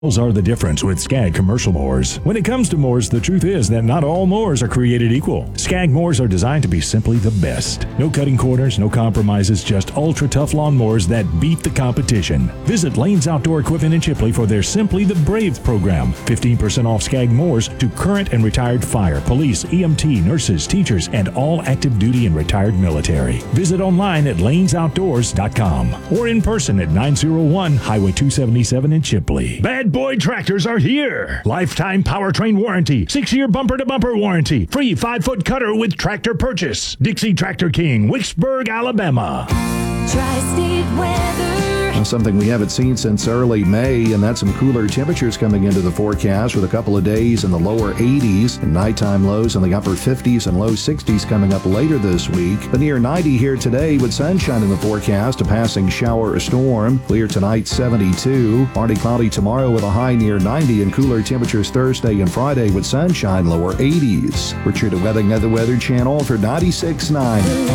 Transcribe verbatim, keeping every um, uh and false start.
Are the difference with Skag commercial mowers. When it comes to mowers, the truth is that not all mowers are created equal. Skag mowers are designed to be simply the best. No cutting corners, no compromises, just ultra tough lawn mowers that beat the competition. Visit Lane's Outdoor Equipment in Chipley for their Simply the Brave program. fifteen percent off Skag mowers to current and retired fire, police, E M T, nurses, teachers, and all active duty and retired military. Visit online at lanes outdoors dot com or in person at nine oh one Highway two seventy-seven in Chipley. Bad Boy Tractors are here. Lifetime powertrain warranty, six-year bumper-to-bumper warranty, free five-foot cutter with tractor purchase. Dixie Tractor King, Wicksburg, Alabama. Tri-State weather. Something we haven't seen since early May, and that's some cooler temperatures coming into the forecast with a couple of days in the lower eighties and nighttime lows in the upper fifties and low sixties coming up later this week. But near ninety here today with sunshine in the forecast, a passing shower or storm. Clear tonight, seventy-two. Partly cloudy tomorrow with a high near ninety and cooler temperatures Thursday and Friday with sunshine lower eighties. We're true to Weather Weather Channel for ninety-six point nine.